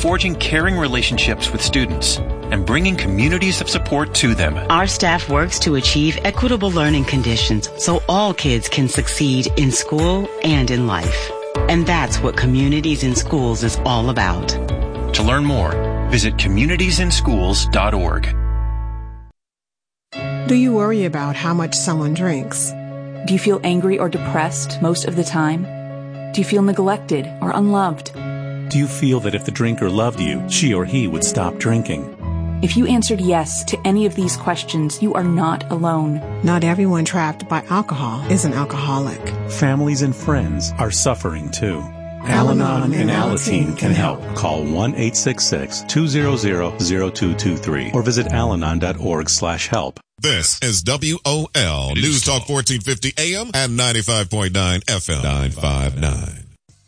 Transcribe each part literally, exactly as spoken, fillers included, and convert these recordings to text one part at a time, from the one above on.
forging caring relationships with students and bringing communities of support to them. Our staff works to achieve equitable learning conditions so all kids can succeed in school and in life. And that's what Communities in Schools is all about. To learn more, visit communities in schools dot org. Do you worry about how much someone drinks? Do you feel angry or depressed most of the time? Do you feel neglected or unloved? Do you feel that if the drinker loved you, she or he would stop drinking? If you answered yes to any of these questions, you are not alone. Not everyone trapped by alcohol is an alcoholic. Families and friends are suffering too. Al-Anon and Alateen can help. Call one eight six six, two hundred, zero two two three or visit alanon dot org slash help. This is W O L News Talk fourteen fifty A M and ninety-five point nine F M. nine five nine.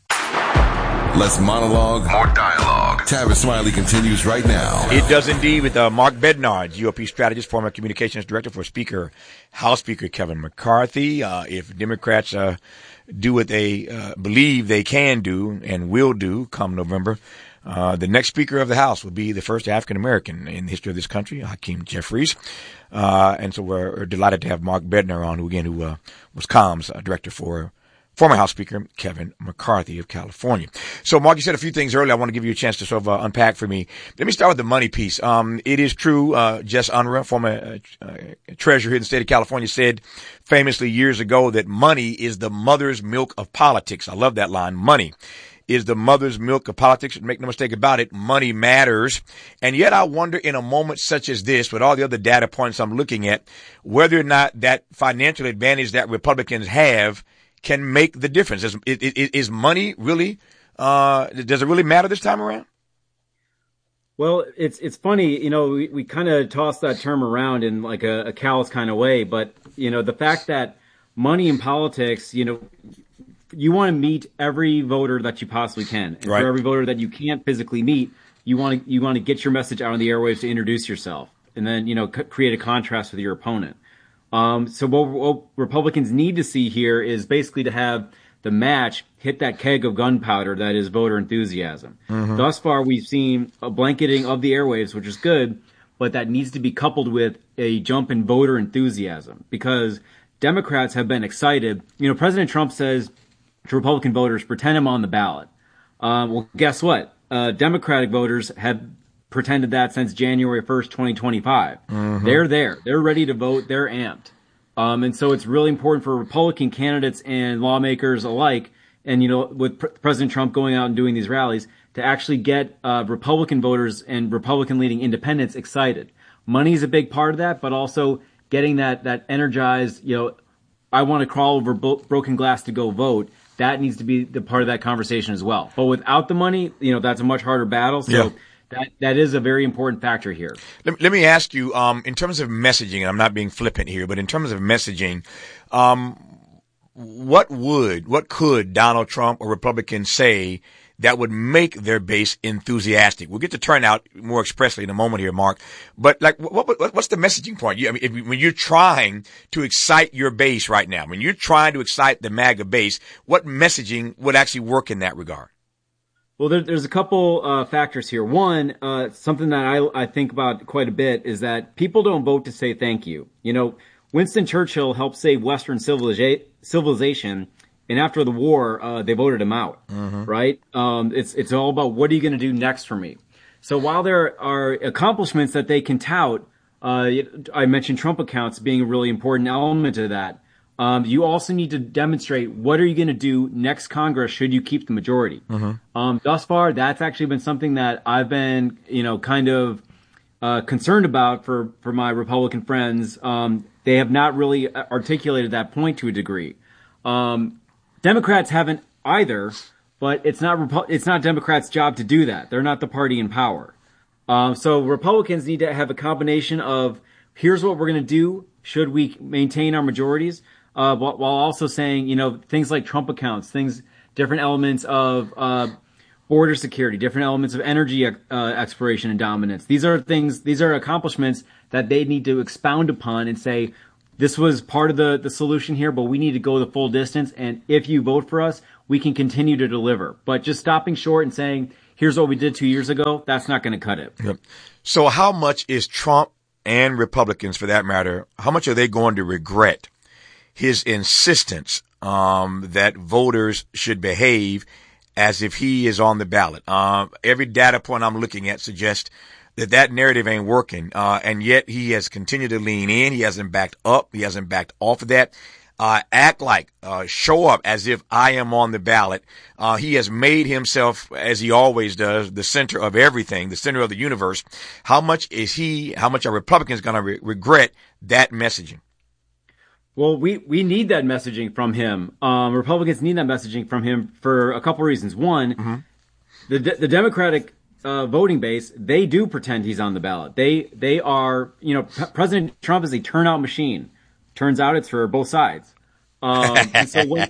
Less monologue, more dialogue. Tavis Smiley continues right now. It does indeed with uh, Mark Bednarz, G O P strategist, former communications director for Speaker, House Speaker Kevin McCarthy. Uh, if Democrats uh, do what they uh, believe they can do and will do come November, uh, the next Speaker of the House will be the first African-American in the history of this country, Hakeem Jeffries. Uh, and so we're, we're delighted to have Mark Bednar on, who again, who uh, was comms uh, director for former House Speaker Kevin McCarthy of California. So, Mark, you said a few things earlier. I want to give you a chance to sort of uh, unpack for me. Let me start with the money piece. Um, it is true, uh, Jess Unruh, former uh, uh, treasurer here in the state of California, said famously years ago that money is the mother's milk of politics. I love that line. Money is the mother's milk of politics. Make no mistake about it, money matters. And yet I wonder, in a moment such as this, with all the other data points I'm looking at, whether or not that financial advantage that Republicans have can make the difference. Is, is, is money really, uh, does it really matter this time around? Well, it's it's funny, you know, we, we kind of toss that term around in like a, a callous kind of way, but, you know, the fact that money in politics, you know, you want to meet every voter that you possibly can. And right. For every voter that you can't physically meet, you want to you want to get your message out on the airwaves to introduce yourself and then, you know, c- create a contrast with your opponent. Um, so what, what Republicans need to see here is basically to have the match hit that keg of gunpowder that is voter enthusiasm. Mm-hmm. Thus far, we've seen a blanketing of the airwaves, which is good, but that needs to be coupled with a jump in voter enthusiasm because Democrats have been excited. You know, President Trump says to Republican voters, pretend I'm on the ballot. Um, well, guess what? Uh, Democratic voters have pretended that since January first, twenty twenty-five. Mm-hmm. They're there. They're ready to vote. They're amped. Um, and so it's really important for Republican candidates and lawmakers alike, and, you know, with Pr- President Trump going out and doing these rallies, to actually get uh, Republican voters and Republican-leading independents excited. Money is a big part of that, but also getting that, that energized, you know, I want to crawl over bo- broken glass to go vote. That needs to be the part of that conversation as well. But without the money, you know, that's a much harder battle. So yeah. that that is a very important factor here. Let, let me ask you, um, in terms of messaging, and I'm not being flippant here, but in terms of messaging, um, what would, what could Donald Trump or Republicans say that would make their base enthusiastic? We'll get to turnout more expressly in a moment here, Mark. But like, what, what what's the messaging point? You, I mean, if, when you're trying to excite your base right now, when you're trying to excite the MAGA base, what messaging would actually work in that regard? Well, there, there's a couple uh, factors here. One, uh, something that I, I think about quite a bit is that people don't vote to say thank you. You know, Winston Churchill helped save Western civiliza- civilization. And after the war, uh, they voted him out, mm-hmm. right? Um, it's it's all about what are you going to do next for me? So while there are accomplishments that they can tout, uh, I mentioned Trump accounts being a really important element of that. Um, you also need to demonstrate what are you going to do next Congress should you keep the majority. Mm-hmm. Um, thus far, that's actually been something that I've been, you know, kind of uh, concerned about for, for my Republican friends. Um, they have not really articulated that point to a degree. Um, Democrats haven't either, but it's not Repu- it's not Democrats' job to do that. They're not the party in power. Um, so Republicans need to have a combination of here's what we're going to do should we maintain our majorities, uh, while, while also saying, you know, things like Trump accounts, things, different elements of uh, border security, different elements of energy uh, exploration and dominance. These are things, these are accomplishments that they need to expound upon and say, this was part of the, the solution here, but we need to go the full distance. And if you vote for us, we can continue to deliver. But just stopping short and saying, here's what we did two years ago, that's not going to cut it. Yep. So how much is Trump and Republicans, for that matter, how much are they going to regret his insistence um, that voters should behave as if he is on the ballot? Uh, every data point I'm looking at suggests that that narrative ain't working, uh, and yet he has continued to lean in. He hasn't backed up. He hasn't backed off of that. Uh, act like, uh, show up as if I am on the ballot. Uh, he has made himself, as he always does, the center of everything, the center of the universe. How much is he, how much are Republicans going to re- regret that messaging? Well, we, we need that messaging from him. Um, Republicans need that messaging from him for a couple reasons. One, mm-hmm. the the Democratic uh, voting base, they do pretend he's on the ballot. They they are, you know, P- President Trump is a turnout machine. Turns out it's for both sides. Um, and so when,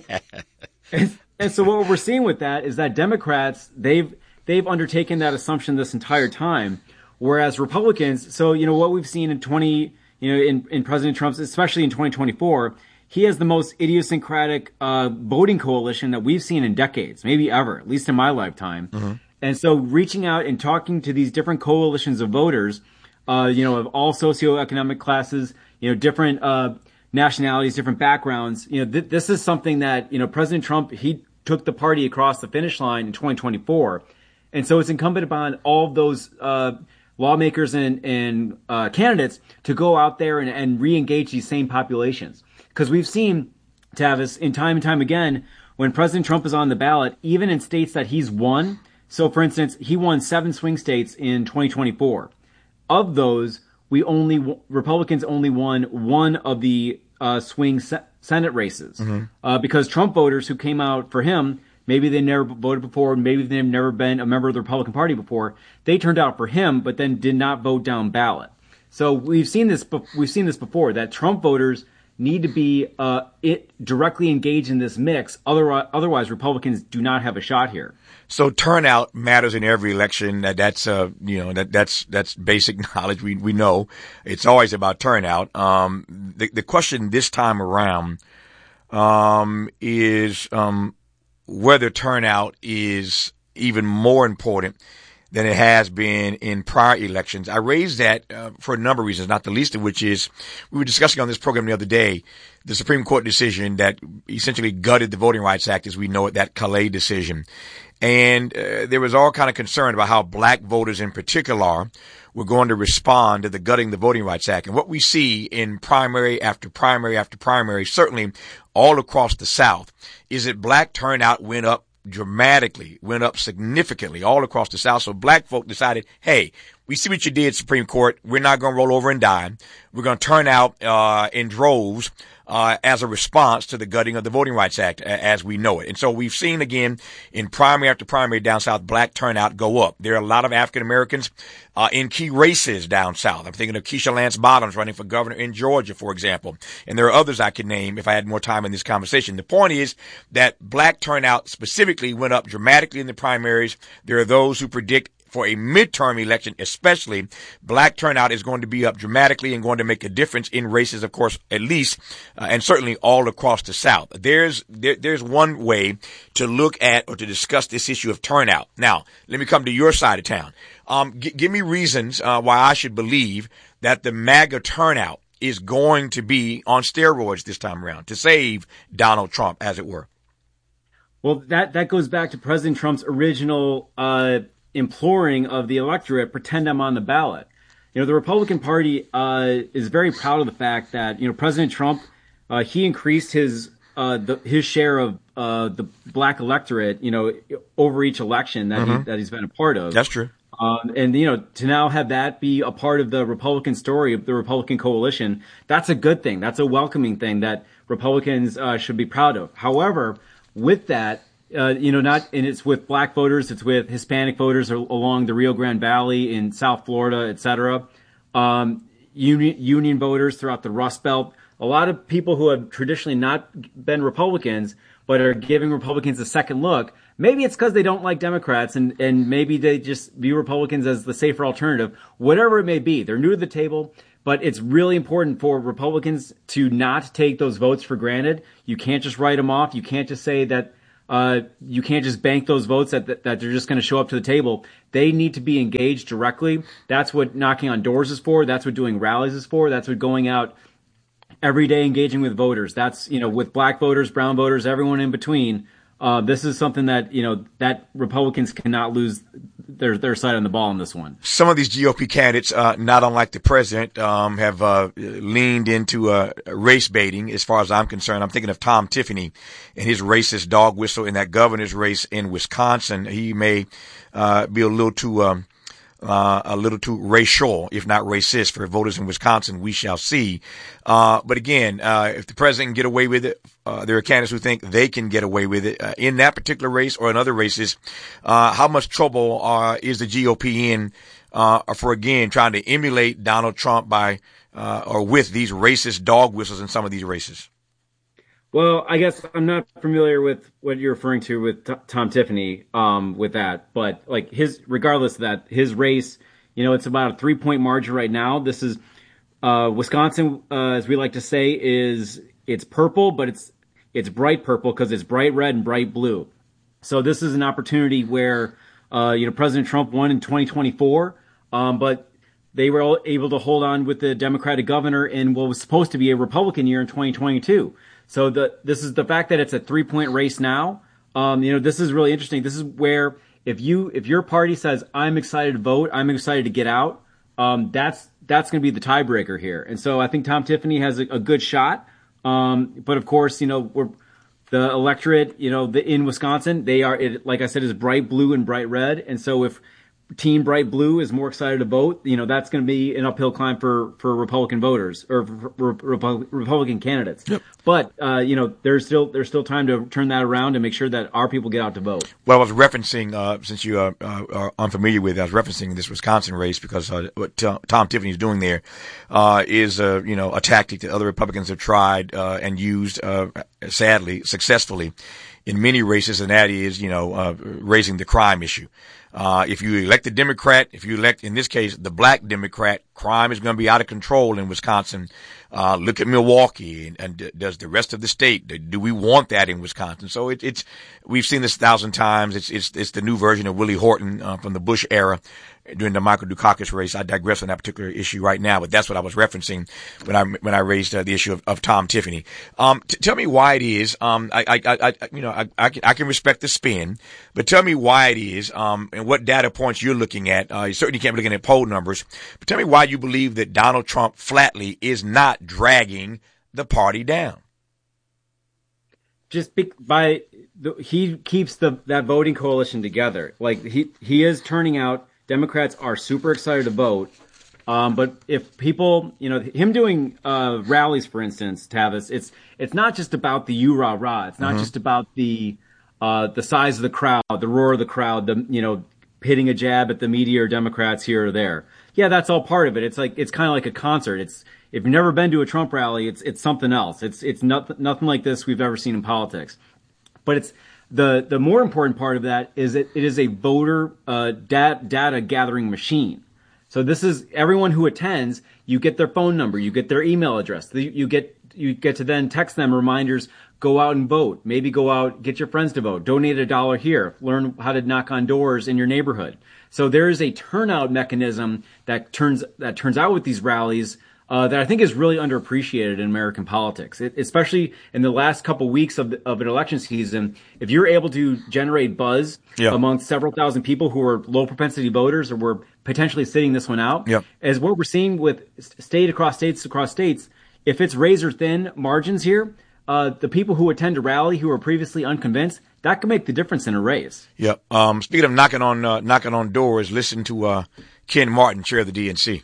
and, and so what we're seeing with that is that Democrats, they've they've undertaken that assumption this entire time, whereas Republicans, so you know what we've seen in twenty You know, in, in President Trump's, especially in twenty twenty-four, he has the most idiosyncratic uh, voting coalition that we've seen in decades, maybe ever, at least in my lifetime. Mm-hmm. And so reaching out and talking to these different coalitions of voters, uh, you know, of all socioeconomic classes, you know, different uh, nationalities, different backgrounds, you know, th- this is something that, you know, President Trump, he took the party across the finish line in twenty twenty-four. And so it's incumbent upon all of those uh lawmakers and, and uh, candidates to go out there and, and re-engage these same populations. Because we've seen, Tavis, in time and time again, when President Trump is on the ballot, even in states that he's won, so for instance, he won seven swing states in twenty twenty-four. Of those, we only Republicans only won one of the uh, swing se- Senate races. Mm-hmm. Uh, because Trump voters who came out for him, maybe they never voted before, maybe they've never been a member of the Republican Party before. They turned out for him, but then did not vote down ballot. So we've seen this. We've seen this before, that Trump voters need to be uh, it directly engaged in this mix. Otherwise, otherwise, Republicans do not have a shot here. So turnout matters in every election. That that's uh you know that that's that's basic knowledge. We we know it's always about turnout. Um, the the question this time around um is um. whether turnout is even more important than it has been in prior elections. I raised that uh, for a number of reasons, not the least of which is we were discussing on this program the other day the Supreme Court decision that essentially gutted the Voting Rights Act as we know it, that Calais decision. And uh, there was all kind of concern about how black voters in particular were going to respond to the gutting the Voting Rights Act. And what we see in primary after primary after primary, certainly all across the South, is that black turnout went up dramatically, went up significantly all across the South. So black folk decided, hey, we see what you did, Supreme Court. We're not going to roll over and die. We're going to turn out uh in droves uh as a response to the gutting of the Voting Rights Act as we know it. And so we've seen again in primary after primary down south, black turnout go up. There are a lot of African Americans uh in key races down south. I'm thinking of Keisha Lance Bottoms running for governor in Georgia, for example. And there are others I could name if I had more time in this conversation. The point is that black turnout specifically went up dramatically in the primaries. There are those who predict for a midterm election, especially, black turnout is going to be up dramatically and going to make a difference in races, of course, at least, uh, and certainly all across the South. There's there, there's one way to look at or to discuss this issue of turnout. Now, let me come to your side of town. Um, g- give me reasons uh, why I should believe that the MAGA turnout is going to be on steroids this time around to save Donald Trump, as it were. Well, that that goes back to President Trump's original uh imploring of the electorate, pretend I'm on the ballot. You know, the Republican Party uh, is very proud of the fact that, you know, President Trump, uh, he increased his uh, the, his share of uh, the black electorate, you know, over each election that mm-hmm. he, that he's been a part of. That's true. Um, and, you know, to now have that be a part of the Republican story of the Republican coalition, that's a good thing. That's a welcoming thing that Republicans uh, should be proud of. However, with that, Uh, you know, not, and it's with black voters, it's with Hispanic voters along the Rio Grande Valley in South Florida, et cetera. Um, union, union voters throughout the Rust Belt. A lot of people who have traditionally not been Republicans, but are giving Republicans a second look. Maybe it's because they don't like Democrats and, and maybe they just view Republicans as the safer alternative. Whatever it may be, they're new to the table. But it's really important for Republicans to not take those votes for granted. You can't just write them off. You can't just say that Uh, you can't just bank those votes that, that, that they're just going to show up to the table. They need to be engaged directly. That's what knocking on doors is for. That's what doing rallies is for. That's what going out every day engaging with voters. That's, you know, with black voters, brown voters, everyone in between. Uh, this is something that, you know, that Republicans cannot lose their their side on the ball on this one. Some of these G O P candidates, uh, not unlike the president, um, have uh, leaned into uh, race baiting. As far as I'm concerned, I'm thinking of Tom Tiffany and his racist dog whistle in that governor's race in Wisconsin. He may uh, be a little too um, uh, a little too racial, if not racist, for voters in Wisconsin. We shall see. Uh, but again, uh, if the president can get away with it, uh, there are candidates who think they can get away with it uh, in that particular race or in other races. Uh, how much trouble uh, is the G O P in uh, for, again, trying to emulate Donald Trump by uh, or with these racist dog whistles in some of these races? Well, I guess I'm not familiar with what you're referring to with T- Tom Tiffany um, with that, but like his, regardless of that, his race, you know, it's about a three point margin right now. This is uh, Wisconsin, uh, as we like to say, is it's purple, but it's it's bright purple because it's bright red and bright blue. So this is an opportunity where uh, you know President Trump won in twenty twenty-four, um, but they were all able to hold on with the Democratic governor in what was supposed to be a Republican year in twenty twenty-two. So the this is the fact that it's a three point race now. Um, you know, this is really interesting. This is where if you if your party says I'm excited to vote, I'm excited to get out, um, that's that's going to be the tiebreaker here. And so I think Tom Tiffany has a, a good shot. Um, but of course, you know, we're the electorate, you know, the, in Wisconsin, they are, it, like I said, is bright blue and bright red. And so if Team Bright Blue is more excited to vote, you know, that's going to be an uphill climb for, for Republican voters or for, for Repu- Republican candidates. Yep. But, uh, you know, there's still there's still time to turn that around and make sure that our people get out to vote. Well, I was referencing, uh, since you uh, uh, are unfamiliar with it, I was referencing this Wisconsin race because uh, what T- Tom Tiffany is doing there uh, is, uh, you know, a tactic that other Republicans have tried uh, and used, uh, sadly, successfully in many races, and that is, you know, uh, raising the crime issue. Uh, if you elect a Democrat, if you elect, in this case, the black Democrat, crime is going to be out of control in Wisconsin. Uh, look at Milwaukee, and, and does the rest of the state, do we want that in Wisconsin? So it, it's, we've seen this a thousand times. It's, it's, it's the new version of Willie Horton, uh, from the Bush era during the Michael Dukakis race. I digress on that particular issue right now, but that's what I was referencing when I, when I raised uh, the issue of, of Tom Tiffany. Um, t- tell me why it is, um, I, I, I, I you know, I, I can, I can respect the spin, but tell me why it is, um, and what data points you're looking at. Uh, you certainly can't be looking at poll numbers, but tell me why you believe that Donald Trump flatly is not dragging the party down. Just be, by the, he keeps the that voting coalition together. Like he he is turning out. Democrats are super excited to vote, um, but if people, you know, him doing uh, rallies, for instance, Tavis, it's it's not just about the you rah rah. It's not mm-hmm. just about the uh, the size of the crowd, the roar of the crowd, the you know hitting a jab at the media or Democrats here or there. Yeah, that's all part of it. It's like it's kind of like a concert. It's if you've never been to a Trump rally, it's it's something else. It's it's not, nothing like this we've ever seen in politics. But it's the the more important part of that is that it is a voter uh, data, data gathering machine. So this is everyone who attends. You get their phone number, you get their email address, you get you get to then text them reminders. Go out and vote. Maybe go out, get your friends to vote. Donate a dollar here. Learn how to knock on doors in your neighborhood. So there is a turnout mechanism that turns that turns out with these rallies uh, that I think is really underappreciated in American politics, it, especially in the last couple weeks of the, of an election season. If you're able to generate buzz yeah. among several thousand people who are low propensity voters or were potentially sitting this one out, yeah. as what we're seeing with state across states across states, if it's razor thin margins here. Uh, the people who attend a rally who are previously unconvinced, that can make the difference in a race. Yeah. Um, speaking of knocking on uh, knocking on doors, listen to uh, Ken Martin, chair of the D N C.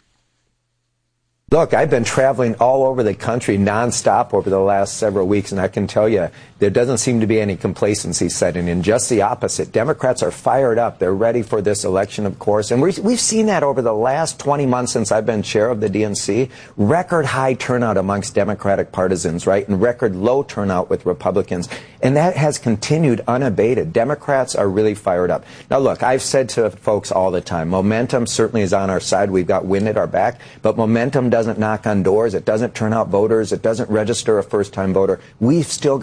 Look, I've been traveling all over the country nonstop over the last several weeks, and I can tell you there doesn't seem to be any complacency setting in. Just the opposite. Democrats are fired up. They're ready for this election, of course. And we've seen that over the last twenty months since I've been chair of the D N C. Record high turnout amongst Democratic partisans, right? And record low turnout with Republicans. And that has continued unabated. Democrats are really fired up. Now, look, I've said to folks all the time, momentum certainly is on our side. We've got wind at our back. But momentum doesn't knock on doors. It doesn't turn out voters. It doesn't register a first-time voter. We've still got to do that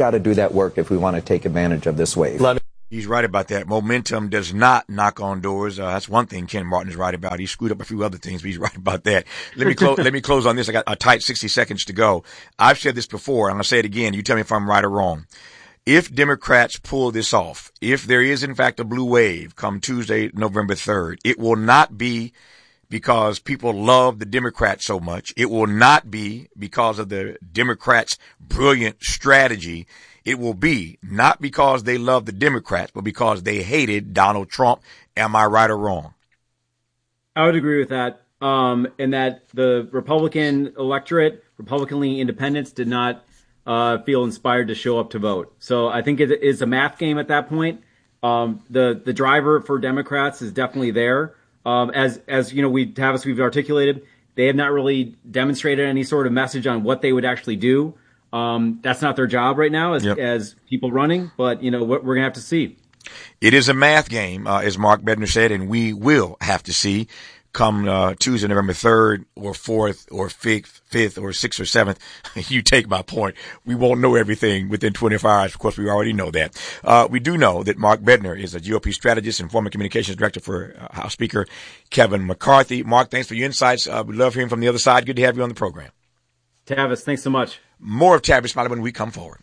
at work if we want to take advantage of this wave. Love it. He's right about that. Momentum does not knock on doors. Uh, that's one thing Ken Martin is right about. He screwed up a few other things, but he's right about that. Let me close. Let me close on this. I got a tight sixty seconds to go. I've said this before. I'm going to say it again. You tell me if I'm right or wrong. If Democrats pull this off, if there is in fact a blue wave come Tuesday, November third, it will not be because people love the Democrats so much. It will not be because of the Democrats' brilliant strategy. It will be not because they love the Democrats, but because they hated Donald Trump. Am I right or wrong? I would agree with that. Um, and that the Republican electorate, Republican independents, did not uh, feel inspired to show up to vote. So I think it is a math game at that point. Um, the the driver for Democrats is definitely there. Um, as as you know, we Tavis, we've articulated, they have not really demonstrated any sort of message on what they would actually do. Um, that's not their job right now as, yep. as people running, but you know what we're gonna have to see. It is a math game, uh, as Mark Bednar said, and we will have to see come uh, Tuesday, November third, or fourth, or fifth, fifth, or sixth, or seventh. You take my point. We won't know everything within twenty-four hours. Of course, we already know that. Uh, we do know that Mark Bednar is a G O P strategist and former communications director for uh, House Speaker Kevin McCarthy. Mark, thanks for your insights. Uh, we love hearing from the other side. Good to have you on the program. Tavis, thanks so much. More of Tavis Smiley when we come forward.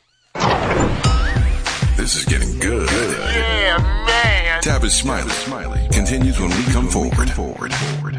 This is getting good. Yeah, man. Tavis Smiley, Smiley continues when we come forward. forward.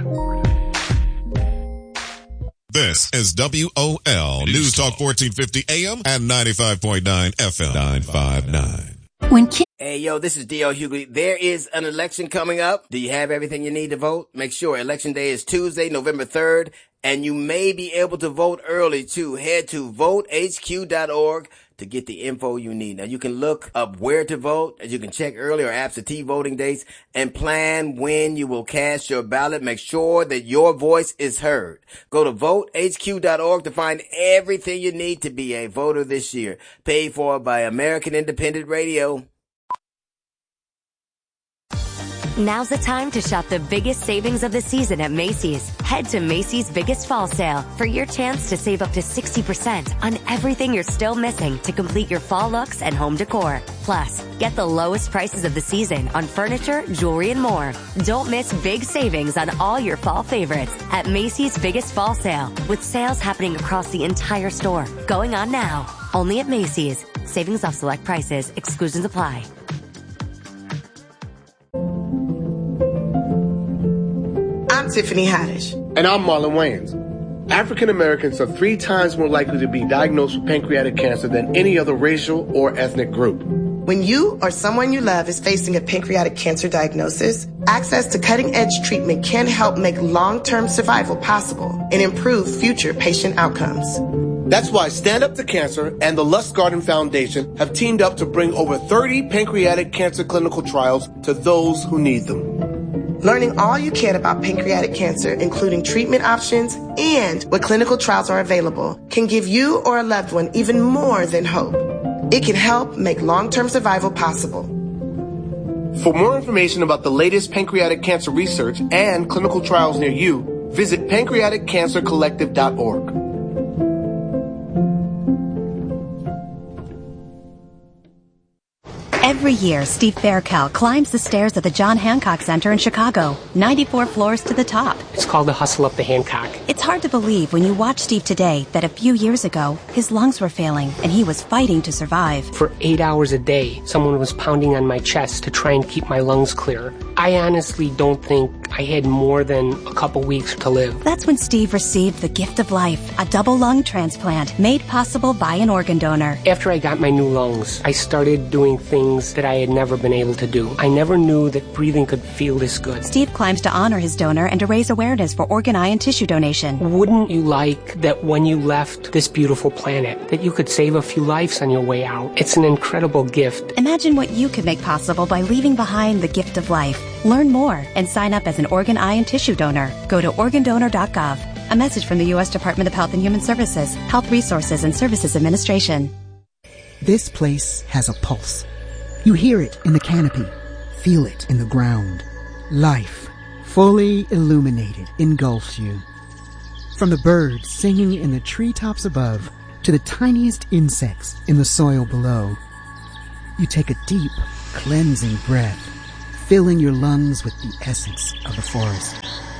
This is W O L News Talk fourteen fifty A M and ninety-five point nine F M. nine five nine. When ki- Hey, yo, this is D L Hughley. There is an election coming up. Do you have everything you need to vote? Make sure Election Day is Tuesday, November third, and you may be able to vote early, too. Head to vote H Q dot org to get the info you need. Now, you can look up where to vote, as you can check early or absentee voting dates, and plan when you will cast your ballot. Make sure that your voice is heard. Go to vote H Q dot org to find everything you need to be a voter this year. Paid for by American Independent Radio. Now's the time to shop the biggest savings of the season at Macy's. Head to Macy's Biggest Fall Sale for your chance to save up to sixty percent on everything you're still missing to complete your fall looks and home decor. Plus, get the lowest prices of the season on furniture, jewelry, and more. Don't miss big savings on all your fall favorites at Macy's Biggest Fall Sale, with sales happening across the entire store. Going on now. Only at Macy's. Savings off select prices. Exclusions apply. I'm Tiffany Haddish. And I'm Marlon Wayans. African Americans are three times more likely to be diagnosed with pancreatic cancer than any other racial or ethnic group. When you or someone you love is facing a pancreatic cancer diagnosis, access to cutting-edge treatment can help make long-term survival possible and improve future patient outcomes. That's why Stand Up to Cancer and the Lustgarten Foundation have teamed up to bring over thirty pancreatic cancer clinical trials to those who need them. Learning all you can about pancreatic cancer, including treatment options and what clinical trials are available, can give you or a loved one even more than hope. It can help make long-term survival possible. For more information about the latest pancreatic cancer research and clinical trials near you, visit pancreatic cancer collective dot org. Every year, Steve Faircal climbs the stairs of the John Hancock Center in Chicago, ninety-four floors to the top. It's called the Hustle Up the Hancock. It's hard to believe when you watch Steve today that a few years ago, his lungs were failing and he was fighting to survive. For eight hours a day, someone was pounding on my chest to try and keep my lungs clear. I honestly don't think I had more than a couple weeks to live. That's when Steve received the gift of life, a double lung transplant made possible by an organ donor. After I got my new lungs, I started doing things that I had never been able to do. I never knew that breathing could feel this good. Steve climbs to honor his donor and to raise awareness for organ, eye, and tissue donation. Wouldn't you like that when you left this beautiful planet, that you could save a few lives on your way out? It's an incredible gift. Imagine what you could make possible by leaving behind the gift of life. Learn more and sign up as an organ, eye, and tissue donor. Go to organ donor dot gov. A message from the U S Department of Health and Human Services, Health Resources and Services Administration. This place has a pulse. You hear it in the canopy, feel it in the ground. Life, fully illuminated, engulfs you. From the birds singing in the treetops above to the tiniest insects in the soil below. You take a deep, cleansing breath, filling your lungs with the essence of the forest.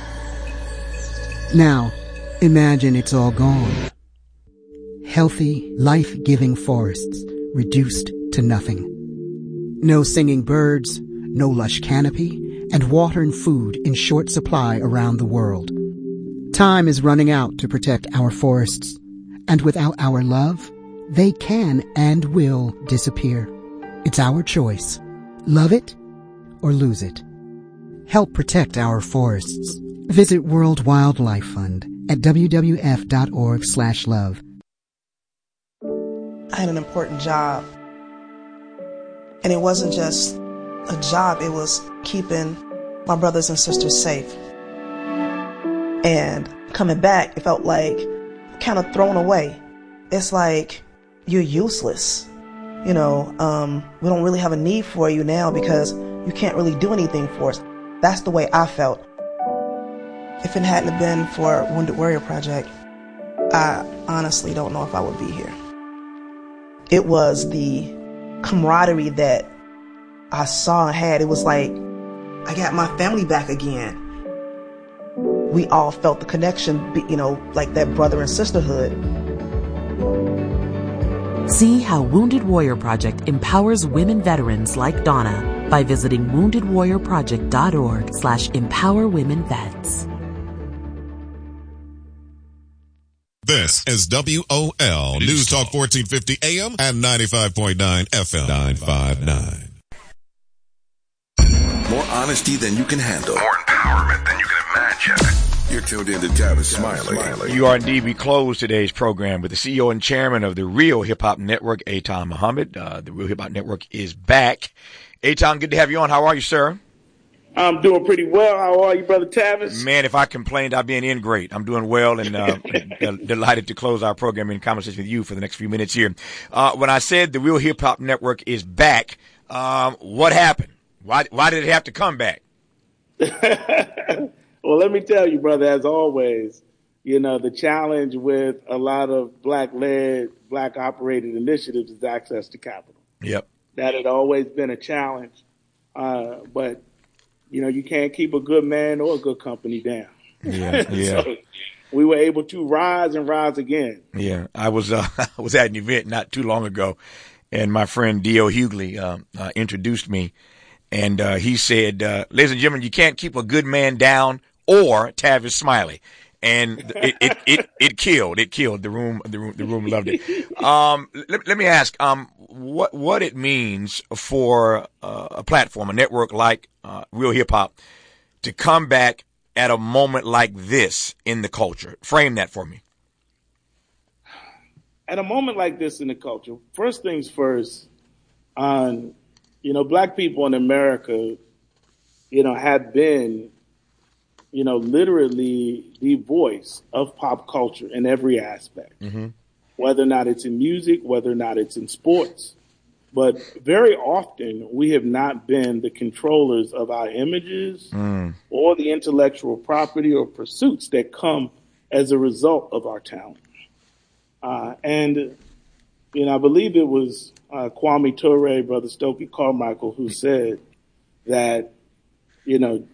Now, imagine it's all gone. Healthy, life-giving forests reduced to nothing. No singing birds, no lush canopy, and water and food in short supply around the world. Time is running out to protect our forests, and without our love, they can and will disappear. It's our choice. Love it or lose it. Help protect our forests. Visit World Wildlife Fund at w w f dot org slash love. I had an important job. And it wasn't just a job, it was keeping my brothers and sisters safe. And coming back, it felt like kind of thrown away. It's like you're useless. You know, um, we don't really have a need for you now because you can't really do anything for us. That's the way I felt. If it hadn't have been for Wounded Warrior Project, I honestly don't know if I would be here. It was the camaraderie that I saw and had. It was like, I got my family back again. We all felt the connection, you know, like that brother and sisterhood. See how Wounded Warrior Project empowers women veterans like Donna by visiting wounded warrior project dot org slash empower women vets. This is W O L News Talk fourteen fifty A M and ninety-five point nine F M. nine five nine. More honesty than you can handle. More empowerment than you can imagine. You're tuned in to Tavis Smiley. You are indeed. We close today's program with the C E O and chairman of the Real Hip Hop Network, Eitan Muhammad. Uh, the Real Hip Hop Network is back. Eitan, good to have you on. How are you, sir? I'm doing pretty well. How are you, Brother Tavis? Man, if I complained, I'd be in great. I'm doing well and uh, delighted to close our program in conversation with you for the next few minutes here. Uh, when I said the Real Hip Hop Network is back, um, what happened? Why, why did it have to come back? Well, let me tell you, brother, as always, you know, the challenge with a lot of black-led, black-operated initiatives is access to capital. Yep. That had always been a challenge. Uh, but, you know, you can't keep a good man or a good company down. Yeah, yeah. So we were able to rise and rise again. Yeah, I was uh, I was at an event not too long ago, and my friend D L Hughley uh, uh, introduced me, and uh, he said, uh, ladies and gentlemen, you can't keep a good man down or Tavis Smiley. And it, it, it, it killed, it killed the room, the room, the room loved it. Um, let, let me ask, um, what, what it means for uh, a platform, a network like uh, Real Hip Hop to come back at a moment like this in the culture. Frame that for me. At a moment like this in the culture, first things first, um, you know, black people in America, you know, have been, you know, literally the voice of pop culture in every aspect, mm-hmm. whether or not it's in music, whether or not it's in sports. But very often we have not been the controllers of our images mm. or the intellectual property or pursuits that come as a result of our talent. Uh, and, you know, I believe it was uh, Kwame Ture, Brother Stokely Carmichael, who said that, you know,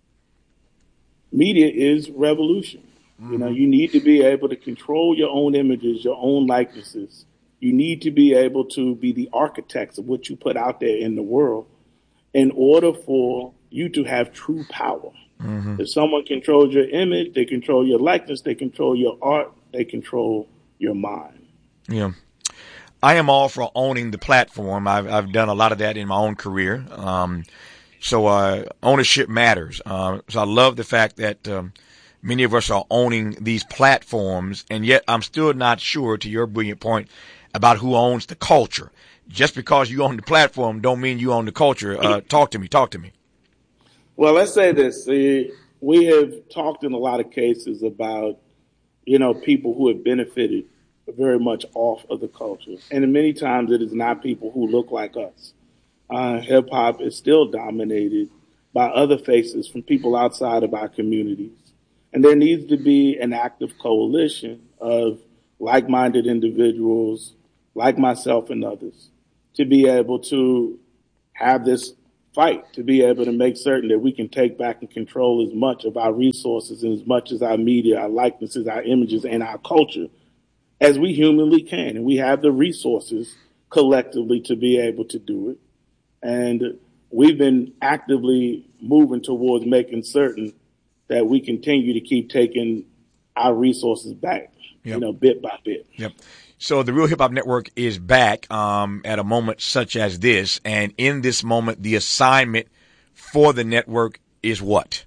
media is revolution. Mm-hmm. You know, you need to be able to control your own images, your own likenesses. You need to be able to be the architects of what you put out there in the world in order for you to have true power. Mm-hmm. If someone controls your image, they control your likeness, they control your art, they control your mind. Yeah. I am all for owning the platform. I've, I've done a lot of that in my own career. Um, so, uh, ownership matters. Uh, so I love the fact that, um, many of us are owning these platforms, and yet I'm still not sure, to your brilliant point, about who owns the culture. Just because you own the platform don't mean you own the culture. Uh, talk to me, talk to me. Well, let's say this. See, we have talked in a lot of cases about, you know, people who have benefited very much off of the culture. And many times it is not people who look like us. Uh, hip hop is still dominated by other faces from people outside of our communities. And there needs to be an active coalition of like-minded individuals, like myself and others, to be able to have this fight, to be able to make certain that we can take back and control as much of our resources and as much as our media, our likenesses, our images, and our culture as we humanly can. And we have the resources collectively to be able to do it. And we've been actively moving towards making certain that we continue to keep taking our resources back, yep. you know, bit by bit. Yep. So the Real Hip Hop Network is back um, at a moment such as this. And in this moment, the assignment for the network is what?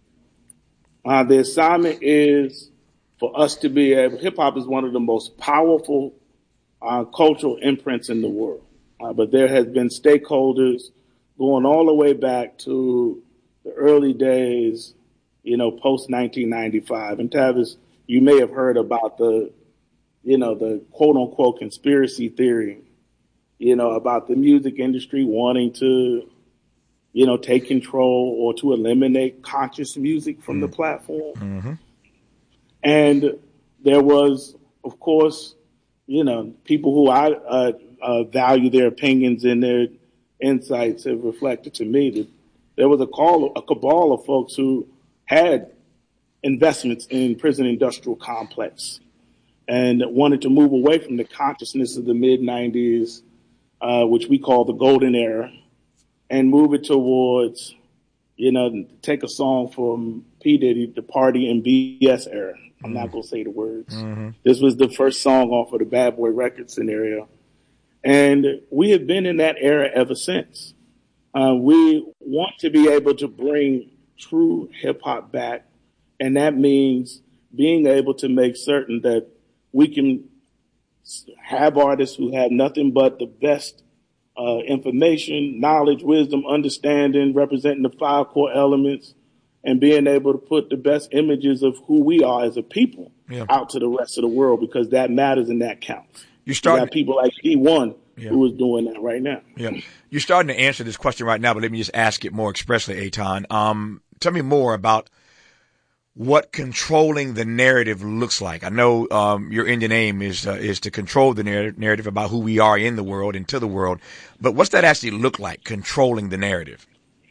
Uh, the assignment is for us to be able, hip hop is one of the most powerful uh, cultural imprints in the world. Uh, but there has been stakeholders going all the way back to the early days, you know, post nineteen ninety-five. And Tavis, you may have heard about the, you know, the quote unquote conspiracy theory, you know, about the music industry wanting to, you know, take control or to eliminate conscious music from mm-hmm. the platform. Mm-hmm. And there was, of course, you know, people who I uh, uh, value their opinions and their insights have reflected to me that there was a call, a cabal of folks who had investments in prison industrial complex and wanted to move away from the consciousness of the mid nineties, uh, which we call the golden era, and move it towards, you know, take a song from P. Diddy, the Party and B S era. I'm mm-hmm. not going to say the words. Mm-hmm. This was the first song off of the Bad Boy Record scenario. And we have been in that era ever since. Uh, we want to be able to bring true hip hop back. And that means being able to make certain that we can have artists who have nothing but the best uh, information, knowledge, wisdom, understanding, representing the five core elements, and being able to put the best images of who we are as a people yeah. out to the rest of the world, because that matters and that counts. You start got people like D one yeah. who is doing that right now. Yeah, you're starting to answer this question right now, but let me just ask it more expressly, Eitan. Um, tell me more about what controlling the narrative looks like. I know um, your Indian aim is uh, is to control the narrative, narrative about who we are in the world and to the world, but what's that actually look like, controlling the narrative?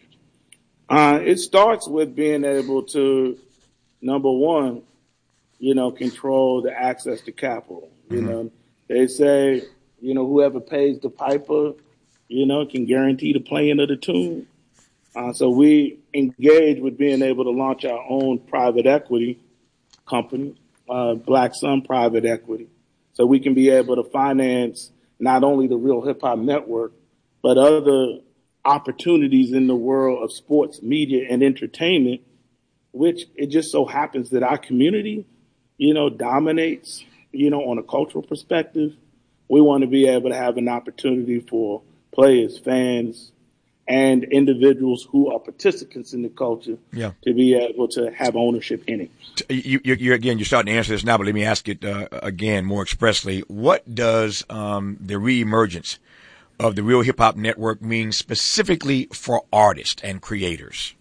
Uh, it starts with being able to, number one, you know, control the access to capital. You mm-hmm. know, they say, you know, whoever pays the piper, you know, can guarantee the playing of the tune. Uh, so we engage with being able to launch our own private equity company, uh, Black Sun Private Equity. So we can be able to finance not only the Real Hip Hop Network, but other opportunities in the world of sports, media, and entertainment, which it just so happens that our community, you know, dominates, you know, on a cultural perspective. We want to be able to have an opportunity for players, fans, and individuals who are participants in the culture yeah. to be able to have ownership in it. You, you, you again, you're starting to answer this now, but let me ask it uh, again more expressly. What does um, the reemergence of the Real Hip Hop Network mean specifically for artists and creators?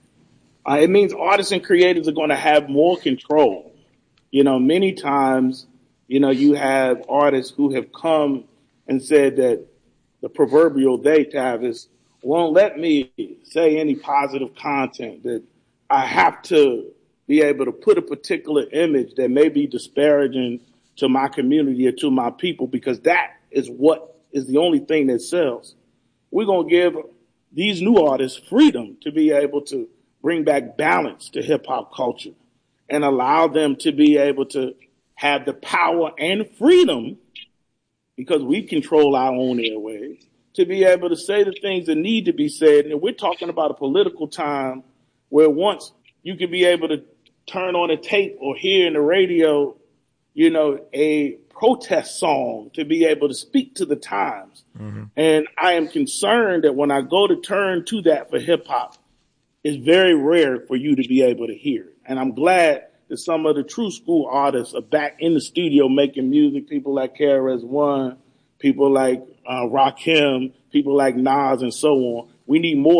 Uh, it means artists and creators are going to have more control. You know, many times, you know, you have artists who have come and said that the proverbial they, Tavis, won't let me say any positive content, that I have to be able to put a particular image that may be disparaging to my community or to my people, because that is what is the only thing that sells. We're going to give these new artists freedom to be able to bring back balance to hip hop culture and allow them to be able to have the power and freedom, because we control our own airwaves, to be able to say the things that need to be said. And we're talking about a political time where once you can be able to turn on a tape or hear in the radio, you know, a protest song to be able to speak to the times. Mm-hmm. And I am concerned that when I go to turn to that for hip hop, it's very rare for you to be able to hear it. And I'm glad that some of the true school artists are back in the studio making music. People like K R S One, people like uh, Rakim, people like Nas, and so on. We need more of that.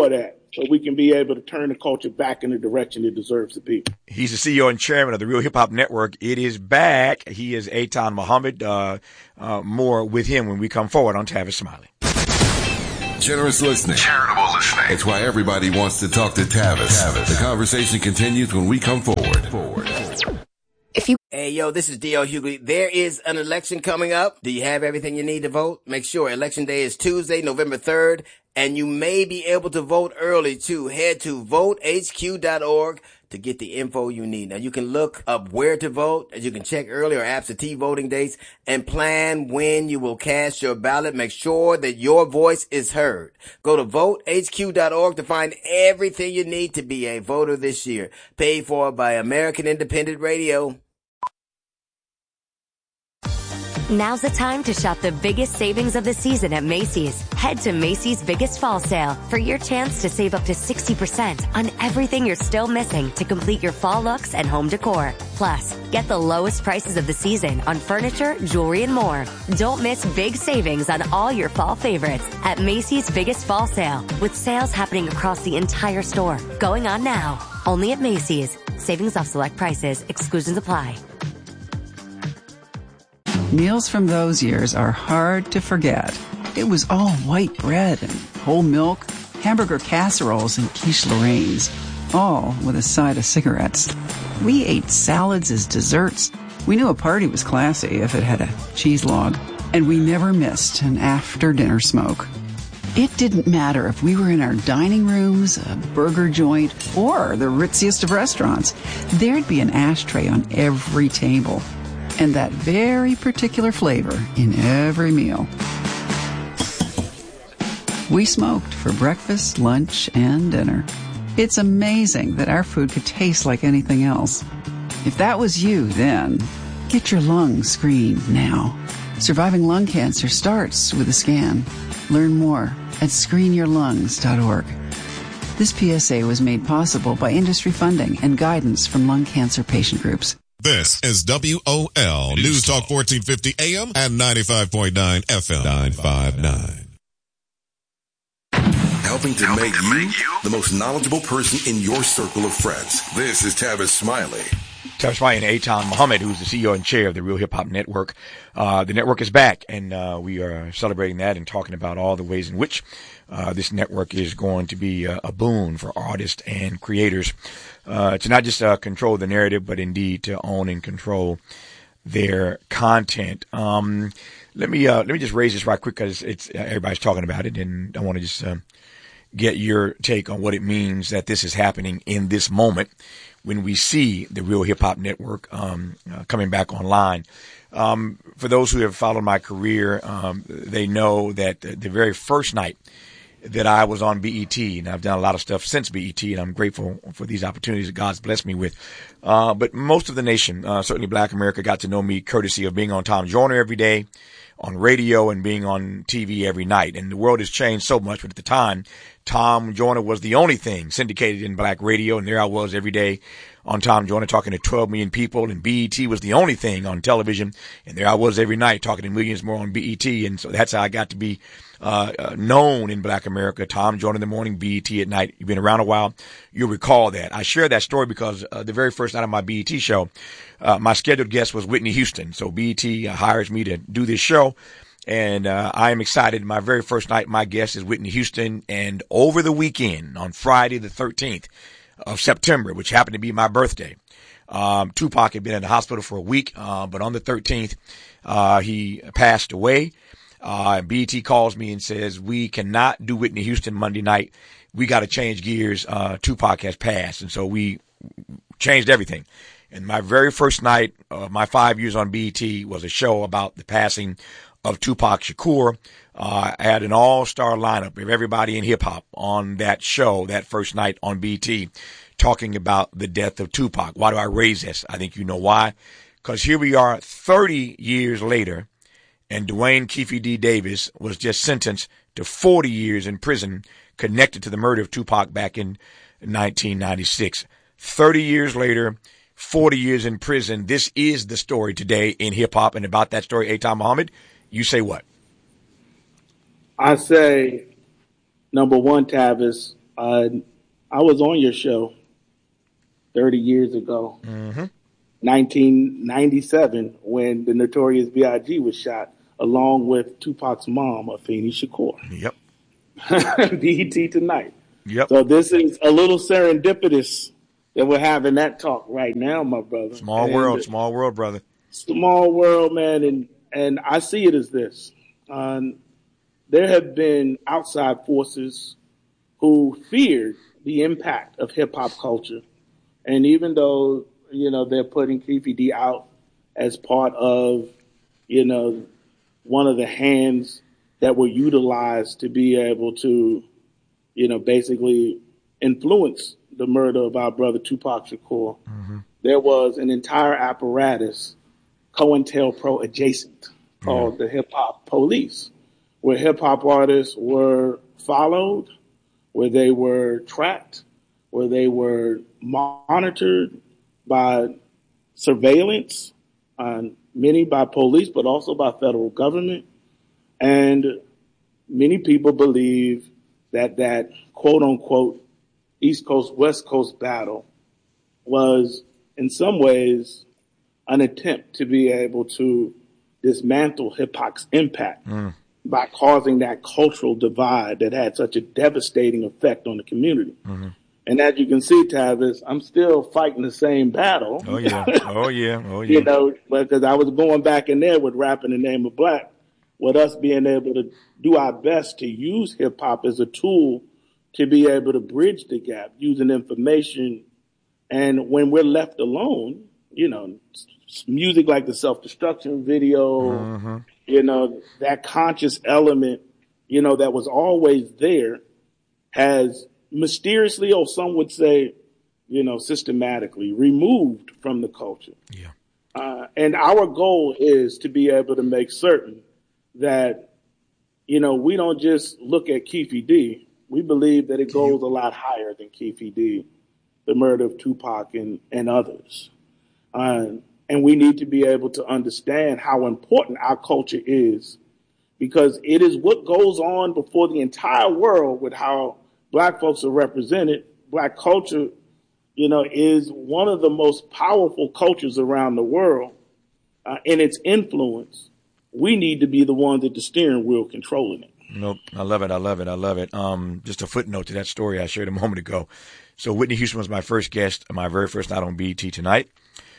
so we can be able to turn the culture back in the direction it deserves to be. He's the C E O and chairman of the Real Hip Hop Network. It is back. He is Eitan Muhammad. Uh, uh, more with him when we come forward on Tavis Smiley. Generous listening. Charitable listening. It's why everybody wants to talk to Tavis. Tavis. The conversation continues when we come forward. forward. If you Hey, yo, this is D L Hughley. There is an election coming up. Do you have everything you need to vote? Make sure Election Day is Tuesday, November third, and you may be able to vote early too. Head to vote h q dot org to get the info you need. Now, you can look up where to vote, as you can check early or absentee voting dates, and plan when you will cast your ballot. Make sure that your voice is heard. Go to vote h q dot org to find everything you need to be a voter this year. Paid for by American Independent Radio. Now's the time to shop the biggest savings of the season at Macy's. Head to Macy's Biggest Fall Sale for your chance to save up to sixty percent on everything you're still missing to complete your fall looks and home decor. Plus, get the lowest prices of the season on furniture, jewelry, and more. Don't miss big savings on all your fall favorites at Macy's Biggest Fall Sale, with sales happening across the entire store. Going on now. Only at Macy's. Savings off select prices. Exclusions apply. Meals from those years are hard to forget. It was all white bread and whole milk, hamburger casseroles and quiche Lorraine's, all with a side of cigarettes. We ate salads as desserts. We knew a party was classy if it had a cheese log, and we never missed an after-dinner smoke. It didn't matter if we were in our dining rooms, a burger joint, or the ritziest of restaurants. There'd be an ashtray on every table. And that very particular flavor in every meal. We smoked for breakfast, lunch, and dinner. It's amazing that our food could taste like anything else. If that was you then, get your lungs screened now. Surviving lung cancer starts with a scan. Learn more at screen your lungs dot org. This P S A was made possible by industry funding and guidance from lung cancer patient groups. This is W O L News Talk fourteen fifty A M and ninety-five point nine F M. nine five nine. Helping to, Helping make, to you make you the most knowledgeable person in your circle of friends. This is Tavis Smiley. Tavis Smiley and Eitan Muhammad, who's the C E O and chair of the Real Hip Hop Network. Uh, the network is back, and uh, we are celebrating that and talking about all the ways in which uh, this network is going to be a, a boon for artists and creators. Uh, to not just uh, control the narrative, but indeed to own and control their content. Um, let me uh, let me just raise this right quick because it's uh, everybody's talking about it, and I want to just uh, get your take on what it means that this is happening in this moment when we see the Real Hip Hop Network um, uh, coming back online. Um, for those who have followed my career, um, they know that the, the very first night that I was on B E T, and I've done a lot of stuff since B E T, and I'm grateful for these opportunities that God's blessed me with. Uh, but most of the nation, uh, certainly Black America, got to know me courtesy of being on Tom Joyner every day, on radio, and being on T V every night. And the world has changed so much, but at the time, Tom Joyner was the only thing syndicated in Black radio, and there I was every day on Tom Joyner talking to twelve million people, and B E T was the only thing on television, and there I was every night talking to millions more on B E T, and so that's how I got to be uh, uh known in Black America. Tom Joyner in the morning, B E T at night. You've been around a while, you'll recall that. I share that story because uh, the very first night of my B E T show, uh, my scheduled guest was Whitney Houston, so B E T uh, hires me to do this show. And uh, I am excited. My very first night, my guest is Whitney Houston. And over the weekend, on Friday the thirteenth of September, which happened to be my birthday, um, Tupac had been in the hospital for a week. Uh, but on the thirteenth, uh, he passed away. Uh, B E T calls me and says, we cannot do Whitney Houston Monday night. We got to change gears. Uh, Tupac has passed. And so we changed everything. And my very first night of my five years on B E T was a show about the passing of Tupac Shakur. Uh, I had an all-star lineup of everybody in hip-hop on that show that first night on B E T talking about the death of Tupac. Why do I raise this? I think you know why. Because here we are thirty years later, and Dwayne Keefe D. Davis was just sentenced to forty years in prison connected to the murder of Tupac back in nineteen ninety-six. thirty years later, forty years in prison. This is the story today in hip-hop. And about that story, Eitan Muhammad, you say what? I say, number one, Tavis, uh, I was on your show thirty years ago, Mm-hmm. nineteen ninety-seven, when the Notorious B I G was shot, along with Tupac's mom, Afeni Shakur. Yep. B E T Tonight. Yep. So this is a little serendipitous that we're having that talk right now, my brother. Small And world, small world, brother. Small world, man, and and I see it as this. Um, there have been outside forces who feared the impact of hip hop culture, and even though you know they're putting Keffe D out as part of you know one of the hands that were utilized to be able to you know basically influence the murder of our brother Tupac Shakur, Mm-hmm. there was an entire apparatus, COINTELPRO adjacent, called the Hip Hop Police, where hip hop artists were followed, where they were tracked, where they were monitored by surveillance, on many by police, but also by federal government. And many people believe that that quote unquote East Coast, West Coast battle was in some ways an attempt to be able to dismantle hip hop's impact Mm. by causing that cultural divide that had such a devastating effect on the community. Mm-hmm. And as you can see, Tavis, I'm still fighting the same battle. Oh yeah, oh yeah, oh yeah. You know, because I was going back in there with Rap in the Name of Black, with us being able to do our best to use hip hop as a tool to be able to bridge the gap using information. And when we're left alone, you know, s- music like the Self-Destruction video, Mm-hmm. you know, that conscious element, you know, that was always there has mysteriously, or some would say, you know, systematically removed from the culture. Yeah. Uh, and our goal is to be able to make certain that, you know, we don't just look at Keffe D. We believe that it goes a lot higher than Keffe D, the murder of Tupac and, and others. Uh, and we need to be able to understand how important our culture is, because it is what goes on before the entire world with how black folks are represented. Black culture, you know, is one of the most powerful cultures around the world uh, in its influence. We need to be the ones at the steering wheel controlling it. Nope. I love it. I love it. I love it. Um, just a footnote to that story I shared a moment ago. So Whitney Houston was my first guest, my very first night on B E T Tonight.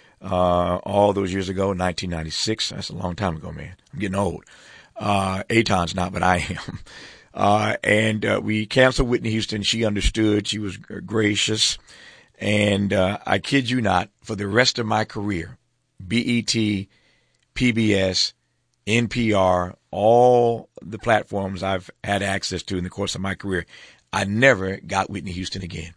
Uh, all those years ago, nineteen ninety-six. That's a long time ago, man. I'm getting old. Uh, Aton's not, but I am. Uh, and, uh, we canceled Whitney Houston. She understood. She was gracious. And, uh, I kid you not, for the rest of my career, B E T, P B S, N P R, all the platforms I've had access to in the course of my career, I never got Whitney Houston again.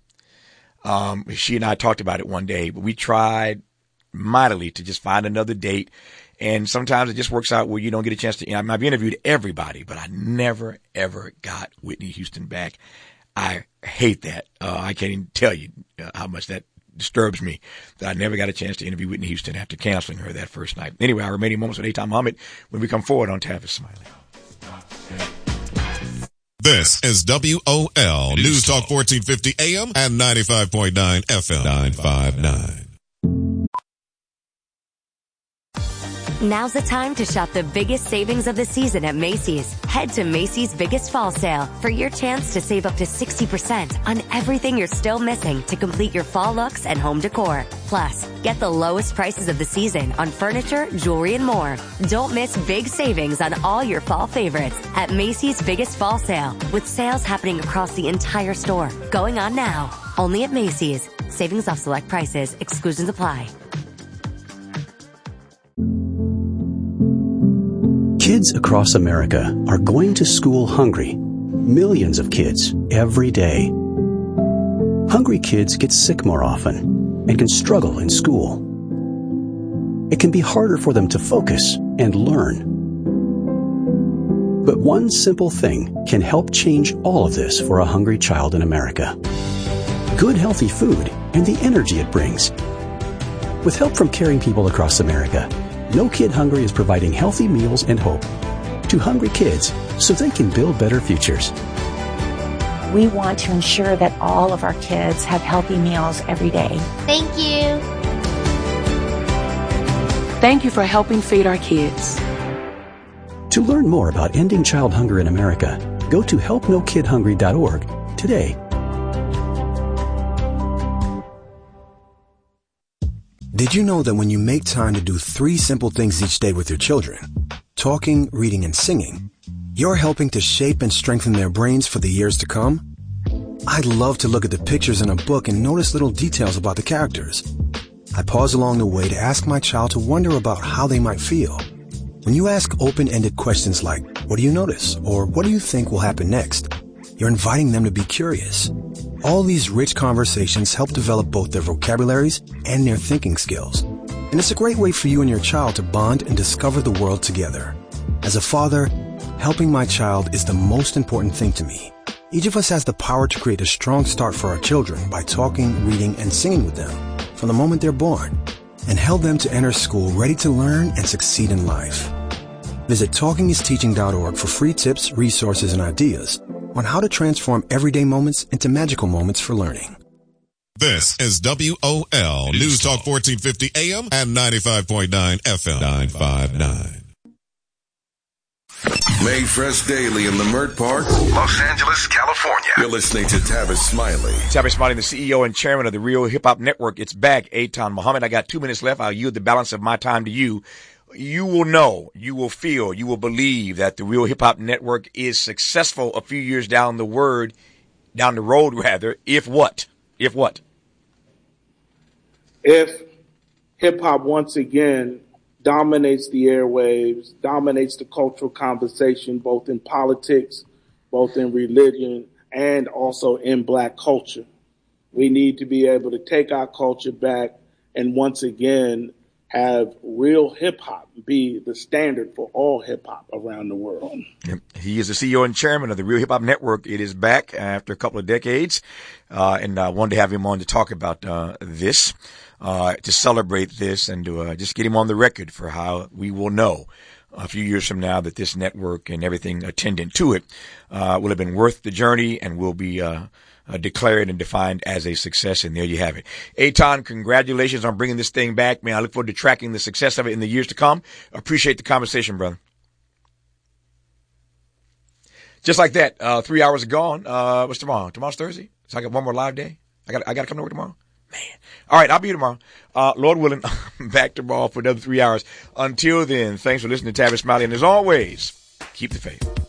Um, she and I talked about it one day, but we tried mightily to just find another date. And sometimes it just works out where you don't get a chance to, you know, I've interviewed everybody, but I never, ever got Whitney Houston back. I hate that. Uh, I can't even tell you uh, how much that disturbs me that I never got a chance to interview Whitney Houston after canceling her that first night. Anyway, our remaining moments with Aton Muhammad when we come forward on Tavis Smiley. This is W O L News Talk fourteen fifty A M and ninety-five point nine F M. nine five nine. Now's the time to shop the biggest savings of the season at Macy's. Head to Macy's Biggest Fall Sale for your chance to save up to sixty percent on everything you're still missing to complete your fall looks and home decor. Plus, get the lowest prices of the season on furniture, jewelry, and more. Don't miss big savings on all your fall favorites at Macy's Biggest Fall Sale, with sales happening across the entire store. Going on now. Only at Macy's. Savings off select prices. Exclusions apply. Kids across America are going to school hungry. Millions of kids every day. Hungry kids get sick more often and can struggle in school. It can be harder for them to focus and learn. But one simple thing can help change all of this for a hungry child in America. Good healthy food and the energy it brings. With help from caring people across America, No Kid Hungry is providing healthy meals and hope to hungry kids so they can build better futures. We want to ensure that all of our kids have healthy meals every day. Thank you. Thank you for helping feed our kids. To learn more about ending child hunger in America, go to help no kid hungry dot org today. Did you know that when you make time to do three simple things each day with your children, talking, reading, and singing, you're helping to shape and strengthen their brains for the years to come? I'd love to look at the pictures in a book and notice little details about the characters. I pause along the way to ask my child to wonder about how they might feel. When you ask open-ended questions like, what do you notice? Or what do you think will happen next? You're inviting them to be curious. All these rich conversations help develop both their vocabularies and their thinking skills. And it's a great way for you and your child to bond and discover the world together. As a father, helping my child is the most important thing to me. Each of us has the power to create a strong start for our children by talking, reading, and singing with them from the moment they're born, and help them to enter school ready to learn and succeed in life. Visit talking is teaching dot org for free tips, resources, and ideas on how to transform everyday moments into magical moments for learning. This is W O L News Talk fourteen fifty A M and ninety-five point nine F M. nine five nine. Made fresh daily in Leimert Park, Los Angeles, California. You're listening to Tavis Smiley. Tavis Smiley, the C E O and chairman of the Real Hip Hop Network. It's back. Eitan Muhammad. I got two minutes left. I'll yield the balance of my time to you. You will know, you will feel, you will believe that the Real Hip Hop Network is successful a few years down the word, down the road rather, if what? If what? If hip hop once again dominates the airwaves, dominates the cultural conversation, both in politics, both in religion, and also in black culture. We need to be able to take our culture back and once again have real hip-hop be the standard for all hip-hop around the world. He is the C E O and chairman of the Real Hip Hop Network. It is back after a couple of decades, uh, and I wanted to have him on to talk about uh, this, uh, to celebrate this, and to uh, just get him on the record for how we will know a few years from now that this network and everything attendant to it uh, will have been worth the journey and will be uh, uh, declared and defined as a success. And there you have it. Eitan, congratulations on bringing this thing back, man. I look forward to tracking the success of it in the years to come. Appreciate the conversation, brother. Just like that, uh, three hours are gone. Uh, what's tomorrow? Tomorrow's Thursday. So I got one more live day. I got, I got to come to work tomorrow. Man. All right. I'll be here tomorrow. Uh, Lord willing, back tomorrow for another three hours. Until then, thanks for listening to Tavis Smiley. And as always, keep the faith.